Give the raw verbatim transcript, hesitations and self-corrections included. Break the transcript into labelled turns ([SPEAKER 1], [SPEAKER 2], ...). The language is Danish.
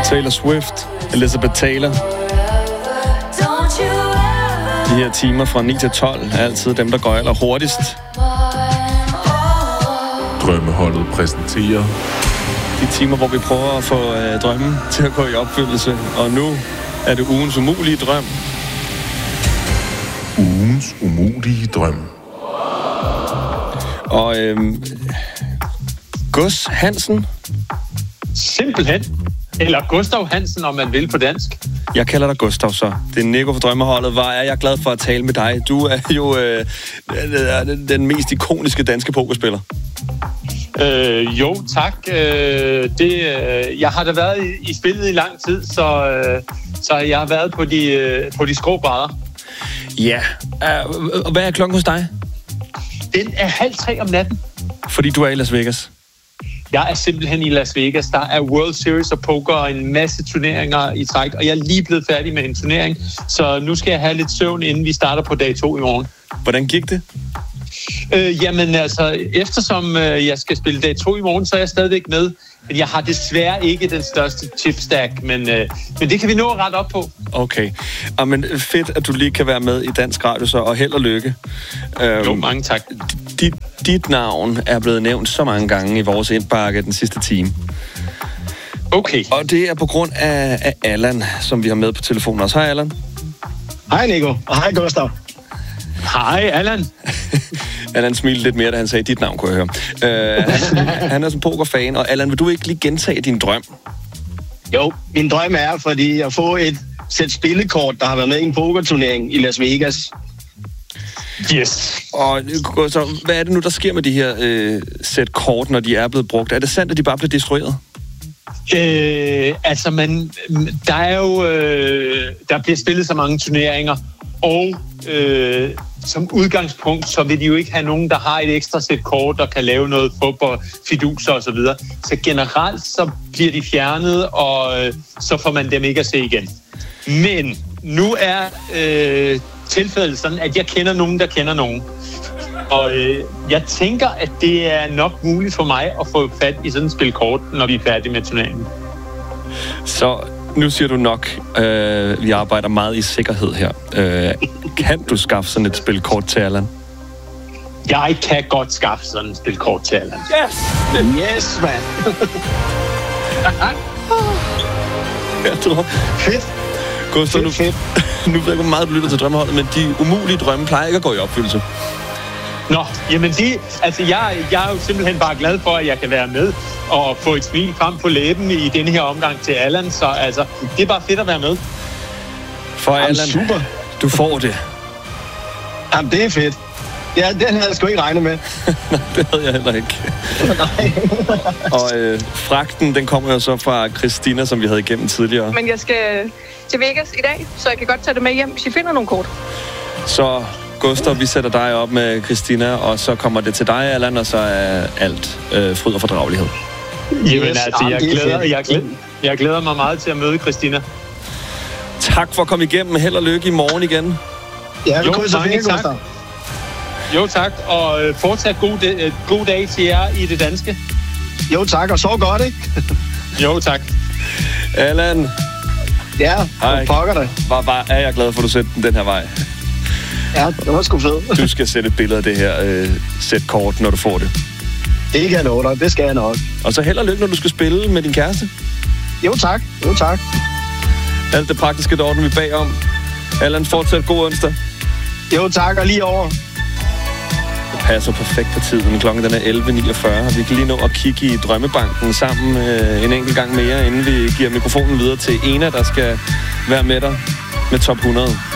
[SPEAKER 1] Taylor Swift, Elizabeth Taylor. De her timer fra ni til tolv er altid dem, der går aller hurtigst.
[SPEAKER 2] Drømmeholdet præsenterer
[SPEAKER 1] de timer, hvor vi prøver at få øh, drømmen til at gå i opfyldelse. Og nu er det ugens umulige drøm.
[SPEAKER 2] Ugens umulige drøm.
[SPEAKER 1] Og øhm, Gus Hansen.
[SPEAKER 3] Simpelthen. Eller Gustav Hansen, om man vil på dansk.
[SPEAKER 1] Jeg kalder dig Gustav, så. Det er Nico fra Drømmeholdet. Hvor er jeg glad for at tale med dig. Du er jo øh, den mest ikoniske danske pokerspiller.
[SPEAKER 3] Øh, jo, tak. Øh, det, øh, jeg har da været i, i spillet i lang tid, så, øh, så jeg har været på de, øh, på de skrå brædder.
[SPEAKER 1] Ja. Og hvad er klokken hos dig?
[SPEAKER 3] Den er halv tre om natten.
[SPEAKER 1] Fordi du er i Las Vegas?
[SPEAKER 3] Jeg er simpelthen i Las Vegas. Der er World Series og poker og en masse turneringer i træk, og jeg er lige blevet færdig med en turnering, så nu skal jeg have lidt søvn, inden vi starter på dag to i morgen.
[SPEAKER 1] Hvordan gik det?
[SPEAKER 3] Øh, jamen altså, eftersom øh, jeg skal spille dag to i morgen, så er jeg stadigvæk med. Men jeg har desværre ikke den største chipstack, men, øh, men det kan vi nå at rette op på.
[SPEAKER 1] Okay. Og men fedt, at du lige kan være med i Dansk Radio, så, og held og lykke.
[SPEAKER 3] Øhm, jo, mange tak.
[SPEAKER 1] Dit, dit navn er blevet nævnt så mange gange i vores indbakke den sidste time.
[SPEAKER 3] Okay.
[SPEAKER 1] Og det er på grund af, af Allan, som vi har med på telefonen også. Hej, Allan.
[SPEAKER 4] Hej, Nico. Og hej, Gustav.
[SPEAKER 3] Hej, Allan.
[SPEAKER 1] Allan smilte lidt mere, da han sagde dit navn, kunne jeg høre. Uh, han, han er sådan pokerfan, og Allan, vil du ikke lige gentage din drøm?
[SPEAKER 4] Jo, min drøm er, fordi at få et sæt spillekort, der har været med i en pokerturnering i Las Vegas.
[SPEAKER 3] Yes.
[SPEAKER 1] Og så, hvad er det nu, der sker med de her øh, sæt kort, når de er blevet brugt? Er det sandt, at de bare bliver destrueret?
[SPEAKER 3] Øh, altså, man, der er jo... Øh, der bliver spillet så mange turneringer, og øh, som udgangspunkt, så vil de jo ikke have nogen, der har et ekstra sæt kort, der kan lave noget fodbold, fiduser og så videre. Så generelt, så bliver de fjernet, og øh, så får man dem ikke at se igen. Men nu er øh, tilfældet sådan, at jeg kender nogen, der kender nogen. Og øh, jeg tænker, at det er nok muligt for mig at få fat i sådan et spil kort, når vi er færdige med turneringen.
[SPEAKER 1] Så nu siger du nok, øh, vi arbejder meget i sikkerhed her. Øh, kan du skaffe sådan et spil kort til Allan?
[SPEAKER 3] Jeg kan godt skaffe sådan et spil kort til Allan.
[SPEAKER 4] Yes! Yes, man!
[SPEAKER 1] Jeg tror...
[SPEAKER 4] Fedt!
[SPEAKER 1] Gustav, nu,
[SPEAKER 4] fedt.
[SPEAKER 1] nu ved jeg, hvor meget du lytter til Drømmeholdet, men de umulige drømme plejer ikke at gå i opfyldelse.
[SPEAKER 3] Nå, jamen de, altså jeg, jeg er jo simpelthen bare glad for, at jeg kan være med og få et smil frem på læben i denne her omgang til Allan, så altså, det er bare fedt at være med.
[SPEAKER 1] For
[SPEAKER 4] Jamen,
[SPEAKER 1] Allan,
[SPEAKER 4] super.
[SPEAKER 1] Du får det.
[SPEAKER 4] Jamen, det er fedt. Ja, den havde jeg sgu ikke regnet med.
[SPEAKER 1] Nej, det havde jeg heller ikke.
[SPEAKER 4] Nej.
[SPEAKER 1] Og øh, fragten, den kommer jo så fra Christina, som vi havde igennem tidligere.
[SPEAKER 5] Men jeg skal til Vegas i dag, så jeg kan godt tage det med hjem, hvis I finder nogle kort.
[SPEAKER 1] Så Gustav, vi sætter dig op med Christina, og så kommer det til dig, Allan, og så er alt øh, fryd og fordragelighed.
[SPEAKER 3] Jamen altså, jeg glæder, jeg, glæder, jeg glæder mig meget til at møde Christina.
[SPEAKER 1] Tak for at komme igennem. Held og lykke i morgen igen.
[SPEAKER 4] Ja, vi
[SPEAKER 3] jo,
[SPEAKER 4] krydser
[SPEAKER 3] mange
[SPEAKER 4] fingre,
[SPEAKER 3] tak.
[SPEAKER 4] Gustav.
[SPEAKER 3] Jo, tak. Og øh, fortsat god, de, god dag til jer i det danske.
[SPEAKER 4] Jo, tak. Og sov godt, ikke?
[SPEAKER 3] Jo, tak.
[SPEAKER 1] Allan.
[SPEAKER 4] Ja,
[SPEAKER 1] Hej.
[SPEAKER 4] pokker det.
[SPEAKER 1] Hvor var, er jeg glad for, at du sætter den den her vej.
[SPEAKER 4] Ja, det var sgu fedt.
[SPEAKER 1] Du skal sætte et billede af det her øh, sæt kort, når du får det.
[SPEAKER 4] Det kan jeg love dig. Det skal jeg nok.
[SPEAKER 1] Og så held og lykke, når du skal spille med din kæreste.
[SPEAKER 4] Jo, tak. Jo, tak.
[SPEAKER 1] Alt det praktiske, der ordner vi bagom. Allan, fortsat god onsdag.
[SPEAKER 4] Jo, tak. Og lige over.
[SPEAKER 1] Det passer perfekt på tiden. Klokken den er elleve niogfyrre. Vi kan lige nå at kigge i Drømmebanken sammen øh, en enkelt gang mere, inden vi giver mikrofonen videre til Ena, der skal være med dig med top hundrede.